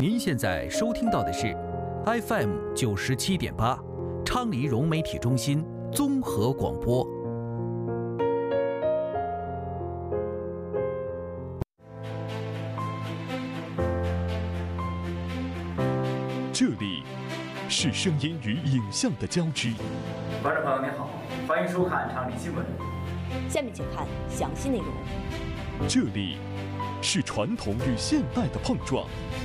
您现在收听到的是 FM 97.8昌黎融媒体中心综合广播。 这里是声音与影像的交织。 观众朋友您好，欢迎收看昌黎新闻。 下面请看详细内容。 这里是传统与现代的碰撞。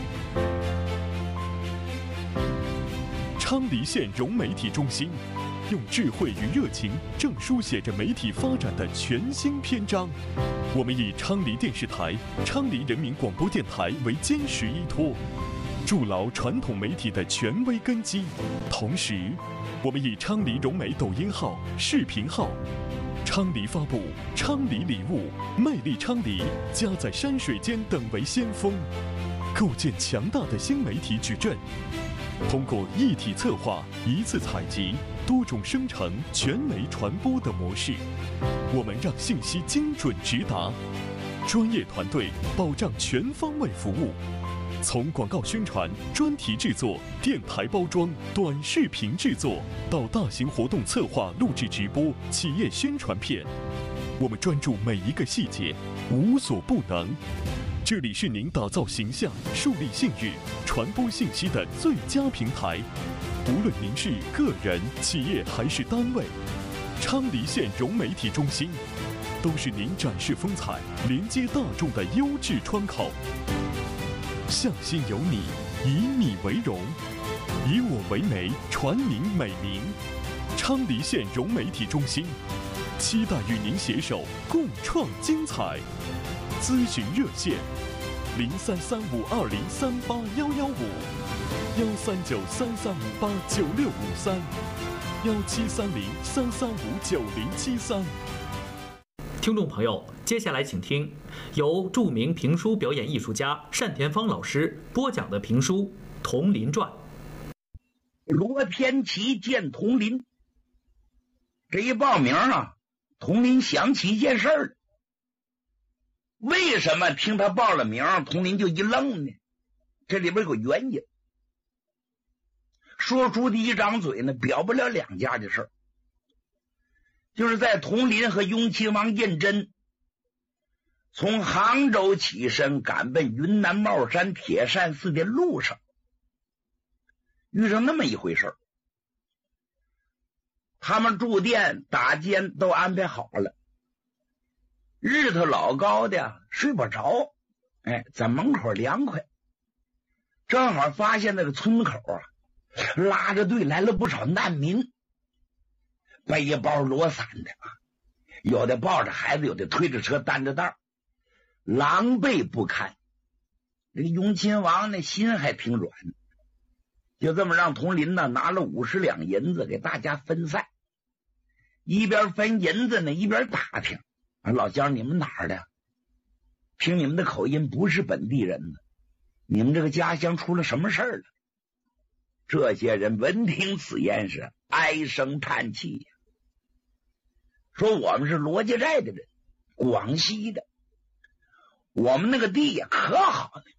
昌黎县融媒体中心用智慧与热情，正书写着媒体发展的全新篇章。我们以昌黎电视台、昌黎人民广播电台为坚实依托，筑牢传统媒体的权威根基。同时，我们以昌黎融媒抖音号、视频号、昌黎发布、昌黎礼物、魅力昌黎、家在山水间等为先锋，构建强大的新媒体矩阵。通过一体策划、一次采集、多种生成、全媒传播的模式，我们让信息精准直达，专业团队保障全方位服务。从广告宣传、专题制作、电台包装、短视频制作，到大型活动策划、录制直播、企业宣传片，我们专注每一个细节，无所不能。这里是您打造形象、树立信誉、传播信息的最佳平台。无论您是个人、企业还是单位，昌黎县融媒体中心都是您展示风采、连接大众的优质窗口。向心有你，以你为荣，以我为媒，传您美名。昌黎县融媒体中心期待与您携手共创精彩。咨询热线：033520381155，1393389653，173033590073。 听众朋友，接下来请听由著名评书表演艺术家单田芳老师播讲的评书《铜林传》。 罗天齐见铜林，这一报名啊，铜林想起一件事儿。为什么听他报了名，铜林就一愣呢？这里边有原因。说书的一张嘴呢，表不了两家的事儿。就是在铜林和雍亲王胤禛从杭州起身赶奔云南帽山铁扇寺的路上，遇上那么一回事儿。他们住店打尖都安排好了，日头老高的睡不着，在门口凉快，正好发现那个村口啊，拉着队来了不少难民，背包罗伞的啊，有的抱着孩子，有的推着车担着袋，狼狈不堪。这个雍亲王呢，心还挺软，就这么让铜林呢拿了50两银子给大家分散，一边分银子呢，一边打听老乡，你们哪儿的？听你们的口音不是本地人呢，你们这个家乡出了什么事儿了？这些人闻听此言是唉声叹气呀，说我们是罗家寨的人，广西的，我们那个地呀可好了，